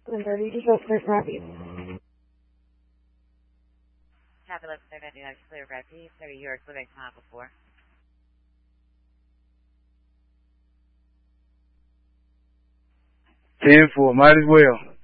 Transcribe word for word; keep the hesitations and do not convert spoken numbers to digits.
Number you just went for Robbie. Copy, eleven ninety-nine, clear Robbie. thirty yards, living time before. ten four, might as well.